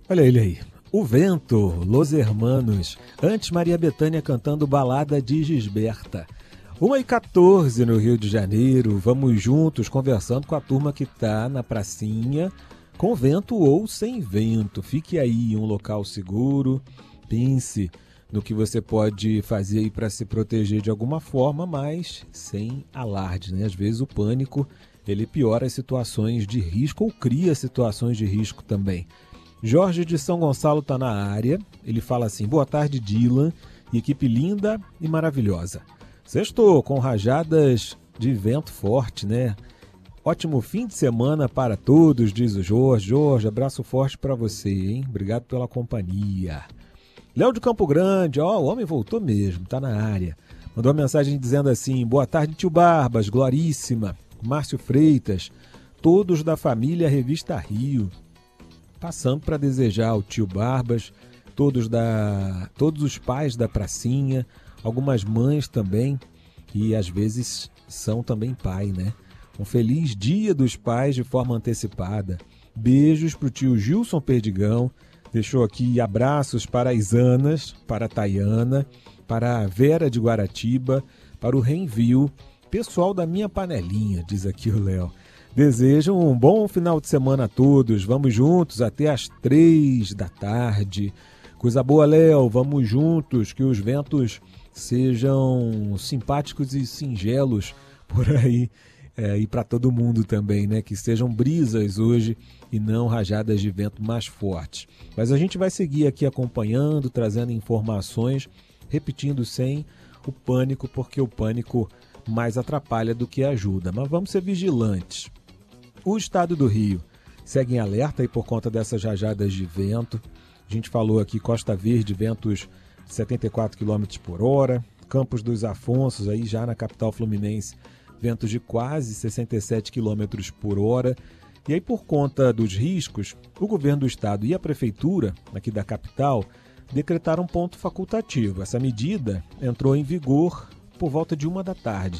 Olha ele aí. O Vento, Los Hermanos. Antes, Maria Bethânia cantando Balada de Gisberta. 1h14 no Rio de Janeiro. Vamos juntos conversando com a turma que está na pracinha, com vento ou sem vento. Fique aí em um local seguro. Pense no que você pode fazer aí para se proteger de alguma forma, mas sem alarde, né? Às vezes o pânico ele piora as situações de risco ou cria situações de risco também. Jorge de São Gonçalo está na área. Ele fala assim: boa tarde, Dylan, e equipe linda e maravilhosa. Sextou com rajadas de vento forte, né? Ótimo fim de semana para todos, diz o Jorge. Jorge, abraço forte para você, hein? Obrigado pela companhia. Léo de Campo Grande, ó, o homem voltou mesmo, tá na área. Mandou uma mensagem dizendo assim: boa tarde, tio Barbas, Gloríssima, Márcio Freitas, todos da família Revista Rio. Passando para desejar ao tio Barbas, todos os pais da pracinha, algumas mães também, que às vezes são também pai, né? Um feliz Dia dos Pais de forma antecipada. Beijos para o tio Gilson Perdigão. Deixou aqui abraços para as Anas, para a Tayana, para a Vera de Guaratiba, para o Renvil, pessoal da minha panelinha, diz aqui o Léo. Desejo um bom final de semana a todos. Vamos juntos até às 3 da tarde. Coisa boa, Léo. Vamos juntos, que os ventos sejam simpáticos e singelos por aí. E para todo mundo também, né? Que sejam brisas hoje e não rajadas de vento mais fortes. Mas a gente vai seguir aqui acompanhando, trazendo informações, repetindo sem o pânico, porque o pânico mais atrapalha do que ajuda. Mas vamos ser vigilantes. O estado do Rio segue em alerta aí por conta dessas rajadas de vento. A gente falou aqui Costa Verde, ventos de 74 km por hora. Campos dos Afonsos, aí já na capital fluminense, ventos de quase 67 km por hora. E aí, por conta dos riscos, o governo do estado e a prefeitura aqui da capital decretaram um ponto facultativo. Essa medida entrou em vigor por volta de 1 da tarde.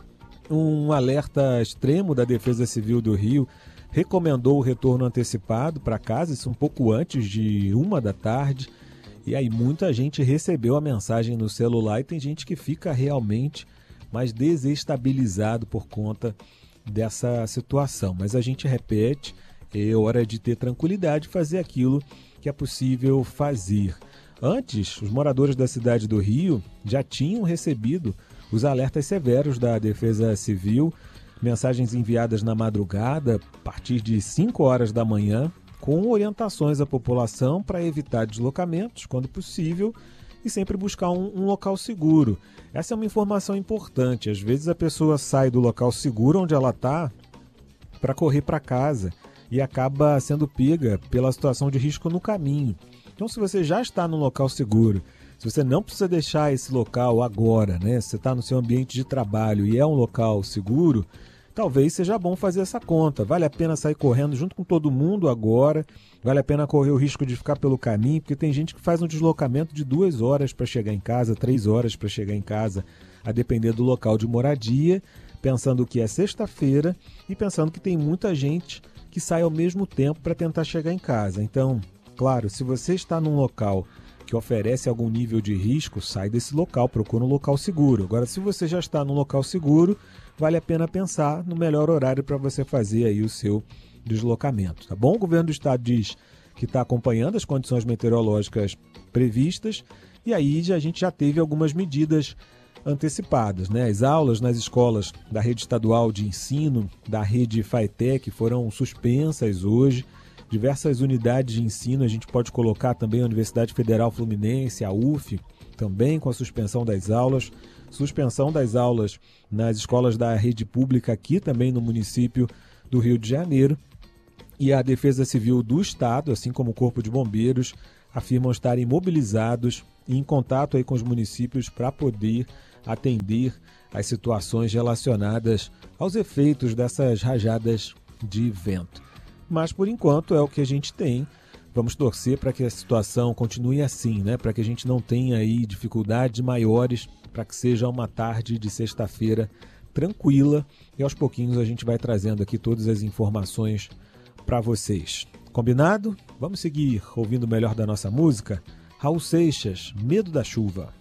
Um alerta extremo da Defesa Civil do Rio recomendou o retorno antecipado para casa, isso um pouco antes de 1 da tarde. E aí muita gente recebeu a mensagem no celular e tem gente que fica realmente mais desestabilizado por conta dessa situação. Mas a gente repete, é hora de ter tranquilidade e fazer aquilo que é possível fazer. Antes, os moradores da cidade do Rio já tinham recebido os alertas severos da Defesa Civil, mensagens enviadas na madrugada, a partir de 5 horas da manhã, com orientações à população para evitar deslocamentos, quando possível, e sempre buscar um local seguro. Essa é uma informação importante. Às vezes a pessoa sai do local seguro onde ela está para correr para casa e acaba sendo pega pela situação de risco no caminho. Então, se você já está no local seguro, se você não precisa deixar esse local agora, né? Se você está no seu ambiente de trabalho e é um local seguro, talvez seja bom fazer essa conta. Vale a pena sair correndo junto com todo mundo agora? Vale a pena correr o risco de ficar pelo caminho? Porque tem gente que faz um deslocamento de 2 horas para chegar em casa, 3 horas para chegar em casa, a depender do local de moradia, pensando que é sexta-feira e pensando que tem muita gente que sai ao mesmo tempo para tentar chegar em casa. Então, claro, se você está num local que oferece algum nível de risco, sai desse local, procura um local seguro. Agora, se você já está num local seguro, vale a pena pensar no melhor horário para você fazer aí o seu deslocamento, tá bom? O governo do estado diz que está acompanhando as condições meteorológicas previstas e aí a gente já teve algumas medidas antecipadas, né? As aulas nas escolas da rede estadual de ensino, da rede FATEC, foram suspensas hoje. Diversas unidades de ensino, a gente pode colocar também a Universidade Federal Fluminense, a UF, também com a suspensão das aulas. Suspensão das aulas nas escolas da rede pública aqui também no município do Rio de Janeiro. E a Defesa Civil do Estado, assim como o Corpo de Bombeiros, afirmam estarem mobilizados e em contato aí com os municípios para poder atender às situações relacionadas aos efeitos dessas rajadas de vento. Mas, por enquanto, é o que a gente tem. Vamos torcer para que a situação continue assim, né? Para que a gente não tenha aí dificuldades maiores, para que seja uma tarde de sexta-feira tranquila. E aos pouquinhos a gente vai trazendo aqui todas as informações para vocês. Combinado? Vamos seguir ouvindo o melhor da nossa música? Raul Seixas, Medo da Chuva.